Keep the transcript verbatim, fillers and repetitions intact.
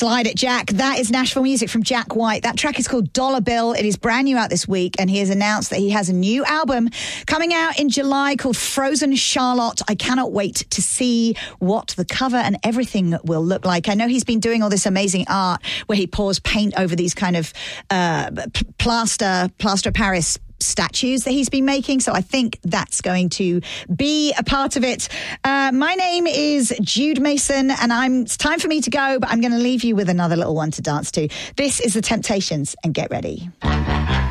Slide It, Jack. That is Nashville music from Jack White. That track is called Dollar Bill. It is brand new out this week, and he has announced that he has a new album coming out in July called Frozen Charlotte. I cannot wait to see what the cover and everything will look like. I know he's been doing all this amazing art where he pours paint over these kind of uh, plaster, plaster of Paris statues that he's been making, so I think that's going to be a part of it. Uh, my name is Jude Mason, and I'm it's time for me to go, but I'm going to leave you with another little one to dance to. This is The Temptations, and get ready.